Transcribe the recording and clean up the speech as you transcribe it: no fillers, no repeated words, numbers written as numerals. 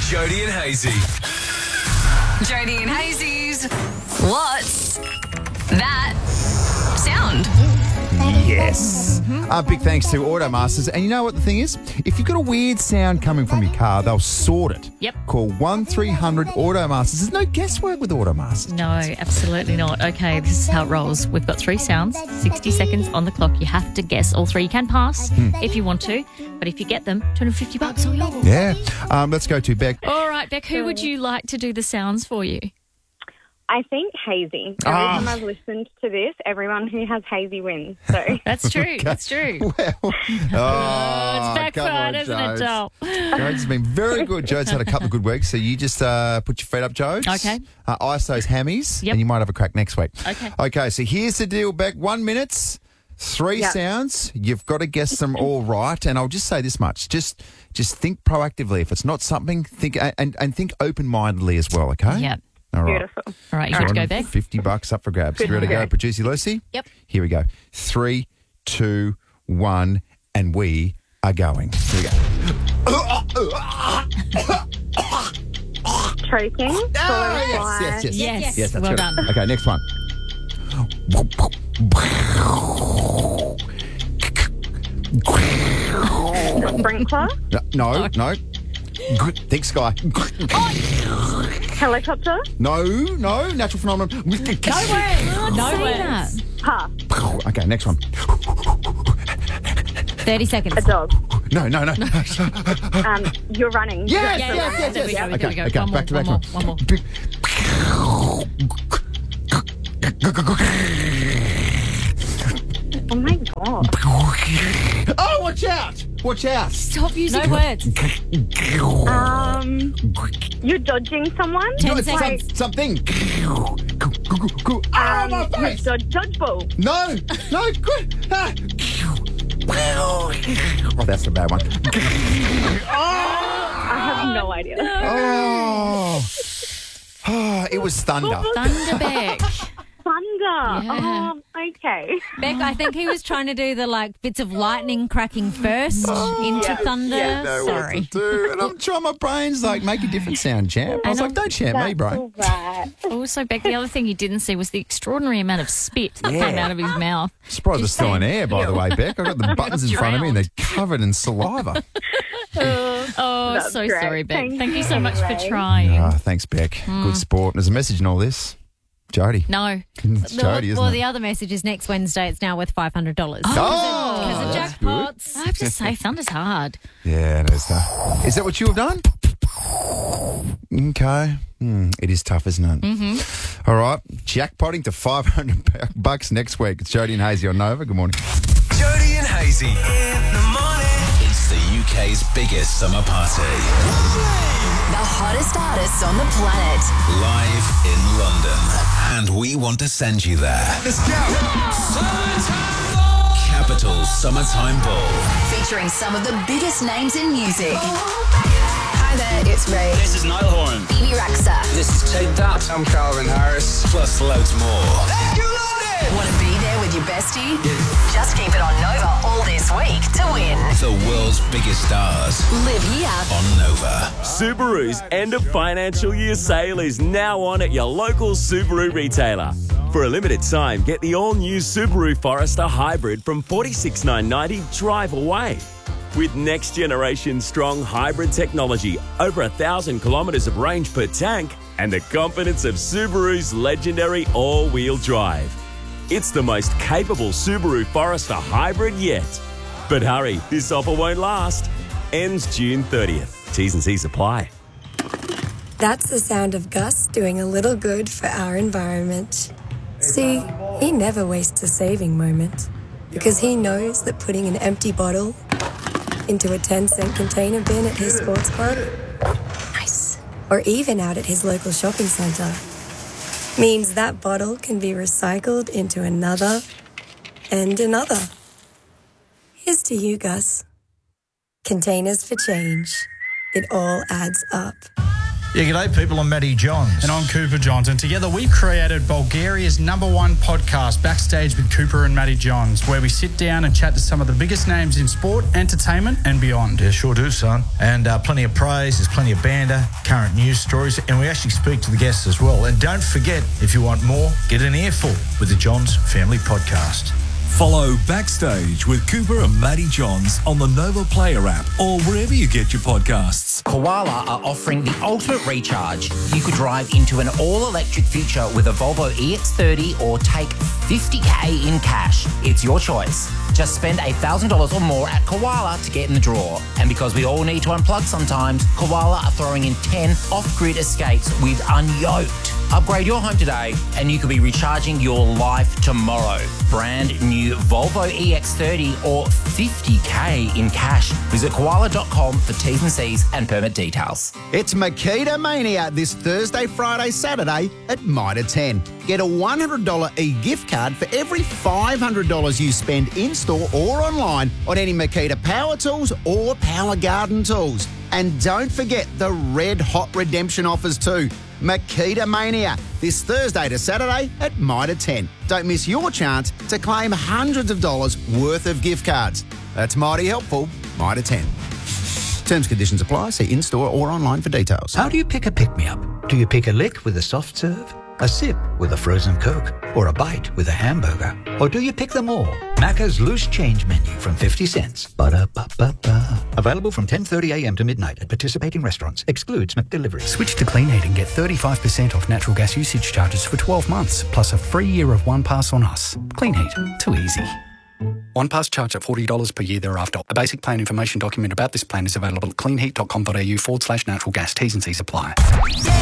Jody and Hazy. Jody and Hazy's What's That Sound? Yes. Big thanks to Automasters. And you know what the thing is? If you've got a weird sound coming from your car, they'll sort it. Yep. Call 1300 Automasters. There's no guesswork with Automasters. No, absolutely not. Okay, this is how it rolls. We've got 3 sounds, 60 seconds on the clock. You have to guess all 3. You can pass if you want to, but if you get them, $250 all yours. Yeah. Let's go to Beck. All right, Beck, who would you like to do the sounds for you? I think Hazy. Every time I've listened to this, everyone who has Hazy wins. So That's true. That's true. Well, It's backfired, isn't it, Joel? Jodes has been very good. Jodes had a couple of good weeks, so you just put your feet up, Jodes. Okay. Ice those hammies, Yep. and you might have a crack next week. Okay. Okay, so here's the deal, Beck. 1 minute, 3 Yep. sounds. You've got to guess them all right, and I'll just say this much. Just think proactively. If it's not something, think and think open-mindedly as well, okay? Yep. All right. beautiful. All right, you good to go, Beck? $50 up for grabs. Good You ready to to go, go. Producer Lucy? Yep. Here we go. 3, 2, 1, and we are going. Here we go. Choking. Yes. Yes, that's Well good. done. Okay, next one. Sprinkler. No. Think sky. Helicopter. No. Natural phenomenon. No words. Pass. Okay, next one. 30 seconds. A dog. No. You're running. Yes. There we go. Okay, One more, back to back. one more. Oh my god. Oh, watch out. Stop using No words. You're dodging someone. 10 seconds. Like, Something. Oh, my face. dodgeball. No. Good. Ah. Oh, that's a bad one. I have no idea. Oh, it was thunder. Thunder, Beck. Thunder. Yeah. Okay. Beck, I think he was trying to do the bits of lightning cracking first into thunder. yeah. Sorry. Do. And I'm trying my brains make a different sound, champ. I was like, don't champ me, bro. Right. Also, Beck, the other thing you didn't see was the extraordinary amount of spit that came out of his mouth. Surprised it's still in air, by the way, Beck. I've got the buttons in front of me and they're Drowned. covered in saliva. Oh, That's so great. sorry, Beck. Thank Thank you you so much for anyway. trying. Thanks, Beck. Good sport. There's a message in all this. Jody. No. It's Jody, isn't Well, it? the other message is next Wednesday. It's now worth $500. Oh, Because of that's jackpots. I have to say, thunder's hard. Yeah, it is tough. Is that what you have done? Okay. It is tough, isn't it? Mm-hmm. All right. Jackpotting to $500 next week. It's Jody and Hazy on Nova. Good morning. Jody and Hazy. In the morning. It's the UK's biggest summer party. The hottest artists on the planet. Live in London. And we want to send you there. Let's go. Capital Summertime Ball. Featuring some of the biggest names in music. Hi there, it's Ray. This is Niall Horan. Bibi Rexha. This is Take That. I'm Calvin Harris. Plus loads more. Want to be there with your bestie? Just keep it on Nova all this week to win. The world's biggest stars Live here. on Nova. Subaru's end of financial year sale is now on at your local Subaru retailer. For a limited time, get the all-new Subaru Forester Hybrid from $46,990 drive away. With next-generation strong hybrid technology, over 1,000 kilometres of range per tank, and the confidence of Subaru's legendary all-wheel drive. It's the most capable Subaru Forester Hybrid yet. But hurry, this offer won't last. Ends June 30th. T's and C's apply. That's the sound of Gus doing a little good for our environment. See, he never wastes a saving moment because he knows that putting an empty bottle into a 10-cent container bin at his sports club, nice, or even out at his local shopping centre, means that bottle can be recycled into another and another. Here's to you, Gus. Containers for change. It all adds up. Yeah, g'day people, I'm Matty Johns. And I'm Cooper Johns, and together we created Bulgaria's #1 podcast, Backstage with Cooper and Matty Johns, where we sit down and chat to some of the biggest names in sport, entertainment and beyond. Yeah, sure do, son. And plenty of praise, there's plenty of banter, current news stories, and we actually speak to the guests as well. And don't forget, if you want more, get an earful with the Johns Family Podcast. Follow Backstage with Cooper and Matty Johns on the Nova Player app or wherever you get your podcasts. Koala are offering the ultimate recharge. You could drive into an all-electric future with a Volvo EX30 or take $50K in cash. It's your choice. Just spend $1,000 or more at Koala to get in the draw. And because we all need to unplug sometimes, Koala are throwing in 10 off-grid escapes with Unyoked. Upgrade your home today and you could be recharging your life tomorrow. Brand new Volvo EX30 or $50K in cash. Visit koala.com for T's and C's and permit details. It's Makita Mania this Thursday, Friday, Saturday at Mitre 10. Get a $100 e-gift card for every $500 you spend in-store or online on any Makita power tools or power garden tools. And don't forget the red hot redemption offers too. Makita Mania this Thursday to Saturday at Mitre 10. Don't miss your chance to claim hundreds of dollars worth of gift cards. That's mighty helpful. Mitre 10. Terms, conditions apply. See in-store or online for details. How do you pick a pick-me-up? Do you pick a lick with a soft serve, a sip with a frozen Coke, or a bite with a hamburger? Or do you pick them all? Macca's Loose Change Menu from 50 cents. Ba-da-ba-ba-ba. Available from 10:30 a.m. to midnight at participating restaurants. Excludes McDelivery. Switch to Clean Heat and get 35% off natural gas usage charges for 12 months, plus a free year of OnePass on us. Clean Heat. Too easy. OnePass charged at $40 per year thereafter. A basic plan information document about this plan is available at cleanheat.com.au/natural gas. T's and C's apply.